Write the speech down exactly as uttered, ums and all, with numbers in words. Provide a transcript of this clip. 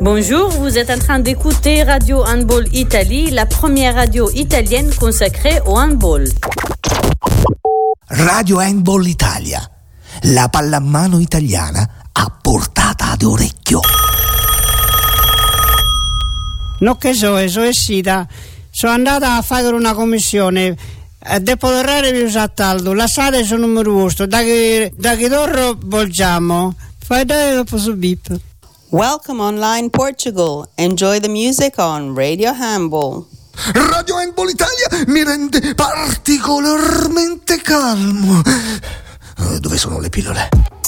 Bonjour, vous êtes en train d'écouter Radio Handball Italie, la première radio italienne consacrée au handball. Radio Handball Italia, la pallamano italiana a portata d'orecchio. No che so, sono uscita, sono andata a fare una commissione. Dopo tornare vi usattaldo, lasciate sul numero vostro, da che, da che torno volgiamo, fai dare dopo su bip. Welcome online Portugal. Enjoy the music on Radio Handball. Radio Handball Italia mi rende particolarmente calmo. Dove sono le pillole?